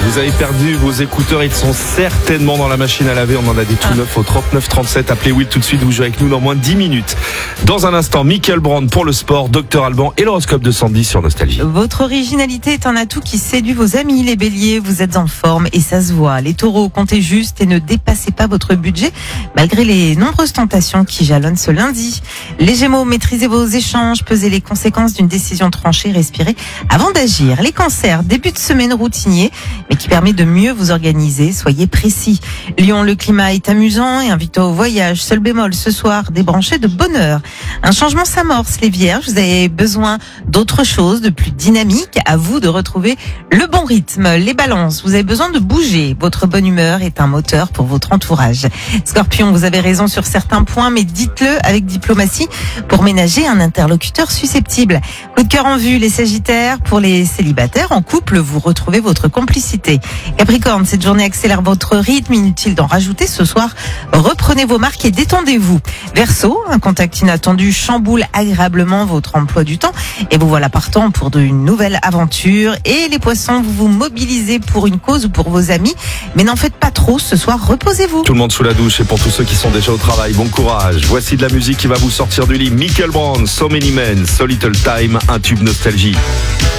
Vous avez perdu vos écouteurs, ils sont certainement dans la machine à laver. On en a des tout neufs au 39 37. Appelez Will tout de suite, vous jouez avec nous dans moins de 10 minutes. Dans un instant, Michael Brand pour le sport, Dr Alban et l'horoscope de Sandy sur Nostalgie. Votre originalité est un atout qui séduit vos amis. Les béliers, vous êtes en forme et ça se voit. Les taureaux, comptez juste et ne dépassez pas votre budget malgré les nombreuses tentations qui jalonnent ce lundi. Les gémeaux, maîtrisez vos échanges, pesez les conséquences d'une décision tranchée, respirez avant d'agir. Les cancers, début de semaine routinier, mais qui permet de mieux vous organiser, soyez précis. Lion, le climat est amusant et invite au voyage. Seul bémol, ce soir, débranchez de bonne heure. Un changement s'amorce, les vierges, vous avez besoin d'autre chose, de plus dynamique, à vous de retrouver le bon rythme. Les balances, vous avez besoin de bouger, votre bonne humeur est un moteur pour votre entourage. Scorpion, vous avez raison sur certains points, mais dites-le avec diplomatie pour ménager un interlocuteur susceptible. Coup de cœur en vue, les sagittaires, pour les célibataires, en couple, vous retrouvez votre complicité. Capricorne, cette journée accélère votre rythme, inutile d'en rajouter ce soir. Reprenez vos marques et détendez-vous. Verseau, un contact inattendu chamboule agréablement votre emploi du temps et vous voilà partant pour une nouvelle aventure. Et les poissons, vous vous mobilisez pour une cause ou pour vos amis, mais n'en faites pas trop ce soir, reposez-vous. Tout le monde sous la douche et pour tous ceux qui sont déjà au travail, bon courage. Voici de la musique qui va vous sortir du lit. Michael Brand, So Many Men, So Little Time, un tube Nostalgie.